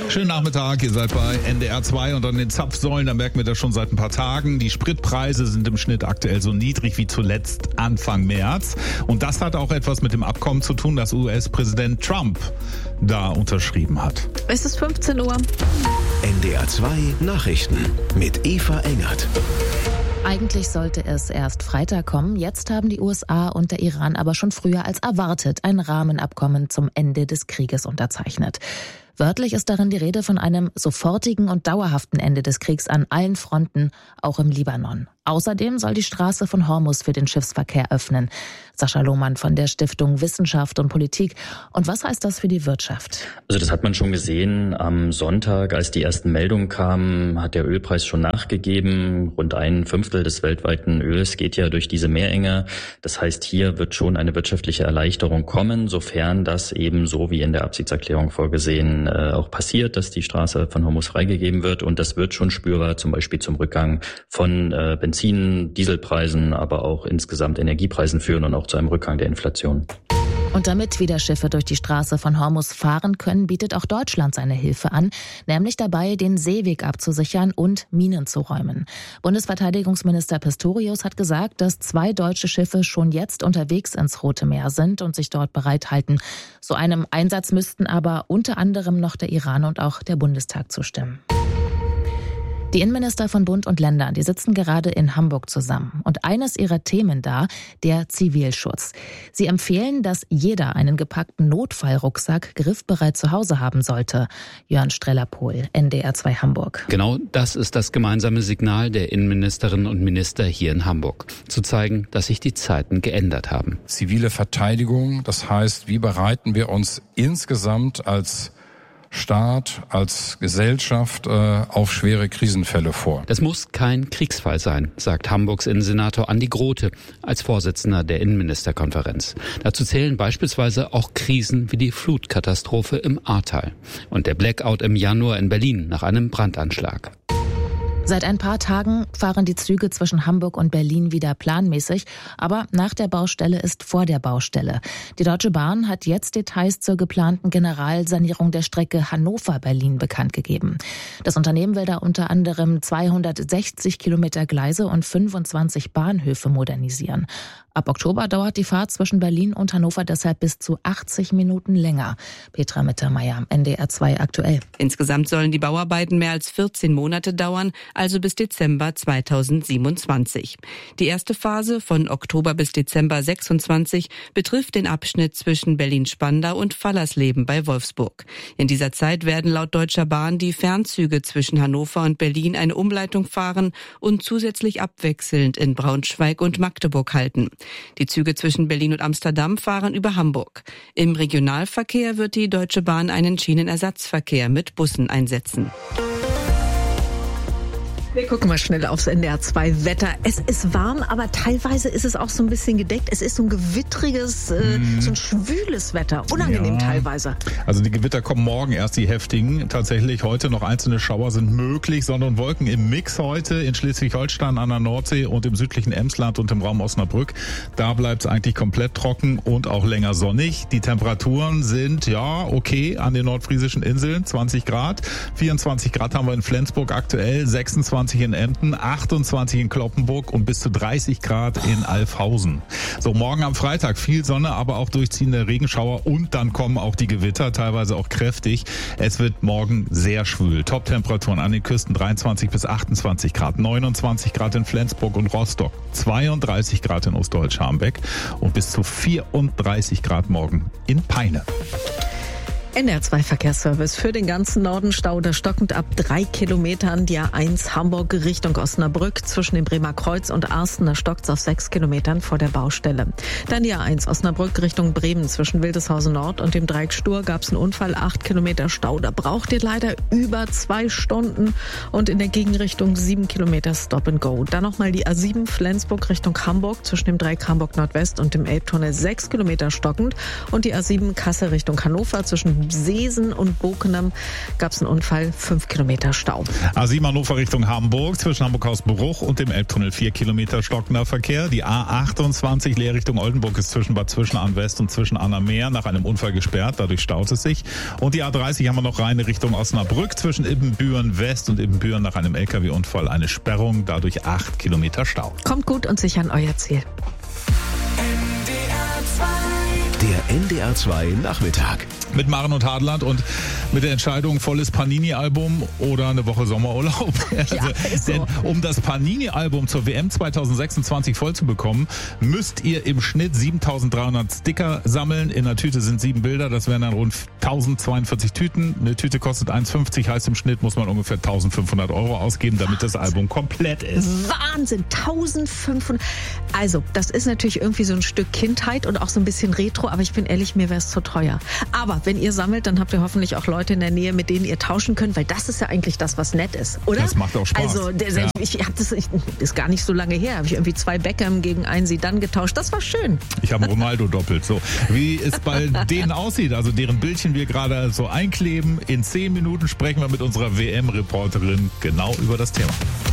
Schönen Nachmittag, ihr seid bei NDR 2 und an den Zapfsäulen, da merken wir das schon seit ein paar Tagen. Die Spritpreise sind im Schnitt aktuell so niedrig wie zuletzt Anfang März. Und das hat auch etwas mit dem Abkommen zu tun, das US-Präsident Trump da unterschrieben hat. Es ist 15 Uhr. NDR 2 Nachrichten mit Eva Engert. Eigentlich sollte es erst Freitag kommen. Jetzt haben die USA und der Iran aber schon früher als erwartet ein Rahmenabkommen zum Ende des Krieges unterzeichnet. Wörtlich ist darin die Rede von einem sofortigen und dauerhaften Ende des Kriegs an allen Fronten, auch im Libanon. Außerdem soll die Straße von Hormuz für den Schiffsverkehr öffnen. Sascha Lohmann von der Stiftung Wissenschaft und Politik. Und was heißt das für die Wirtschaft? Also das hat man schon gesehen. Am Sonntag, als die ersten Meldungen kamen, hat der Ölpreis schon nachgegeben. Rund 1/5 des weltweiten Öls geht ja durch diese Meerenge. Das heißt, hier wird schon eine wirtschaftliche Erleichterung kommen, sofern das eben so wie in der Absichtserklärung vorgesehen auch passiert, dass die Straße von Hormuz freigegeben wird. Und das wird schon spürbar, zum Beispiel zum Rückgang von Benzin, Dieselpreisen, aber auch insgesamt Energiepreisen führen und auch zu einem Rückgang der Inflation. Und damit wieder Schiffe durch die Straße von Hormuz fahren können, bietet auch Deutschland seine Hilfe an, nämlich dabei, den Seeweg abzusichern und Minen zu räumen. Bundesverteidigungsminister Pistorius hat gesagt, dass 2 deutsche Schiffe schon jetzt unterwegs ins Rote Meer sind und sich dort bereithalten. So einem Einsatz müssten aber unter anderem noch der Iran und auch der Bundestag zustimmen. Die Innenminister von Bund und Ländern, die sitzen gerade in Hamburg zusammen. Und eines ihrer Themen da, der Zivilschutz. Sie empfehlen, dass jeder einen gepackten Notfallrucksack griffbereit zu Hause haben sollte. Jörn Streller-Pohl, NDR 2 Hamburg. Genau das ist das gemeinsame Signal der Innenministerinnen und Minister hier in Hamburg. Zu zeigen, dass sich die Zeiten geändert haben. Zivile Verteidigung, das heißt, wie bereiten wir uns insgesamt als Staat, als Gesellschaft auf schwere Krisenfälle vor. Das muss kein Kriegsfall sein, sagt Hamburgs Innensenator Andi Grote als Vorsitzender der Innenministerkonferenz. Dazu zählen beispielsweise auch Krisen wie die Flutkatastrophe im Ahrtal und der Blackout im Januar in Berlin nach einem Brandanschlag. Seit ein paar Tagen fahren die Züge zwischen Hamburg und Berlin wieder planmäßig, aber nach der Baustelle ist vor der Baustelle. Die Deutsche Bahn hat jetzt Details zur geplanten Generalsanierung der Strecke Hannover-Berlin bekannt gegeben. Das Unternehmen will da unter anderem 260 Kilometer Gleise und 25 Bahnhöfe modernisieren. Ab Oktober dauert die Fahrt zwischen Berlin und Hannover deshalb bis zu 80 Minuten länger. Petra Mittermeier, NDR 2 aktuell. Insgesamt sollen die Bauarbeiten mehr als 14 Monate dauern, also bis Dezember 2027. Die erste Phase von Oktober bis Dezember 26 betrifft den Abschnitt zwischen Berlin-Spandau und Fallersleben bei Wolfsburg. In dieser Zeit werden laut Deutscher Bahn die Fernzüge zwischen Hannover und Berlin eine Umleitung fahren und zusätzlich abwechselnd in Braunschweig und Magdeburg halten. Die Züge zwischen Berlin und Amsterdam fahren über Hamburg. Im Regionalverkehr wird die Deutsche Bahn einen Schienenersatzverkehr mit Bussen einsetzen. Wir gucken mal schnell aufs NDR 2 Wetter. Es ist warm, aber teilweise ist es auch so ein bisschen gedeckt. Es ist so ein gewittriges, so ein schwüles Wetter. Unangenehm teilweise. Also die Gewitter kommen morgen erst, die heftigen. Tatsächlich heute noch einzelne Schauer sind möglich. Sonne und Wolken im Mix heute in Schleswig-Holstein an der Nordsee und im südlichen Emsland und im Raum Osnabrück. Da bleibt es eigentlich komplett trocken und auch länger sonnig. Die Temperaturen sind okay an den nordfriesischen Inseln. 20 Grad. 24 Grad haben wir in Flensburg aktuell. 26 in Emden, 28 in Cloppenburg und bis zu 30 Grad in Alfhausen. So, morgen am Freitag viel Sonne, aber auch durchziehende Regenschauer und dann kommen auch die Gewitter, teilweise auch kräftig. Es wird morgen sehr schwül. Top-Temperaturen an den Küsten 23 bis 28 Grad, 29 Grad in Flensburg und Rostock, 32 Grad in Ostdeutsch-Harmbeck und bis zu 34 Grad morgen in Peine. NDR 2 Verkehrsservice für den ganzen Norden Stau oder stockend ab 3 Kilometern. Die A1 Hamburg Richtung Osnabrück zwischen dem Bremer Kreuz und Arsten. Da stockt's auf 6 Kilometern vor der Baustelle. Dann die A1 Osnabrück Richtung Bremen zwischen Wildeshausen Nord und dem Dreieck Stur gab's einen Unfall. 8 Kilometer Stau. Da braucht ihr leider über 2 Stunden. Und in der Gegenrichtung 7 Kilometer Stop and Go. Dann nochmal die A7 Flensburg Richtung Hamburg zwischen dem Dreieck Hamburg Nordwest und dem Elbtunnel 6 Kilometer stockend. Und die A7 Kassel Richtung Hannover zwischen Seesen und Bokenem gab es einen Unfall, 5 Kilometer Stau. A7 Hannover Richtung Hamburg, zwischen Hamburg-Hausbruch und dem Elbtunnel 4 Kilometer stockender Verkehr. Die A28 Leer Richtung Oldenburg ist zwischen Bad Zwischenahn West und Zwischenahner Meer nach einem Unfall gesperrt, dadurch staut es sich. Und die A30 haben wir noch Rheine Richtung Osnabrück, zwischen Ibbenbüren West und Ibbenbüren nach einem LKW-Unfall eine Sperrung, dadurch 8 Kilometer Stau. Kommt gut und sicher an euer Ziel. Der NDR 2 Nachmittag. Mit Maren und Hadland und mit der Entscheidung volles Panini-Album oder eine Woche Sommerurlaub. Ja, ist so. Denn um das Panini-Album zur WM 2026 voll zu bekommen, müsst ihr im Schnitt 7.300 Sticker sammeln. In der Tüte sind 7 Bilder, das wären dann rund 1.042 Tüten. Eine Tüte kostet 1,50, heißt im Schnitt muss man ungefähr 1.500 € ausgeben, damit das Album komplett ist. Wahnsinn, 1.500. Also, das ist natürlich irgendwie so ein Stück Kindheit und auch so ein bisschen Retro, aber ich bin ehrlich, mir wäre es zu teuer. Aber wenn ihr sammelt, dann habt ihr hoffentlich auch Leute in der Nähe, mit denen ihr tauschen könnt, weil das ist ja eigentlich das, was nett ist, oder? Das macht auch Spaß. Also, ich habe das ist gar nicht so lange her, habe ich irgendwie 2 Beckham gegen einen Zidane getauscht. Das war schön. Ich habe Ronaldo doppelt. So, wie es bei denen aussieht, also deren Bildchen wir gerade so einkleben. In 10 Minuten sprechen wir mit unserer WM-Reporterin genau über das Thema.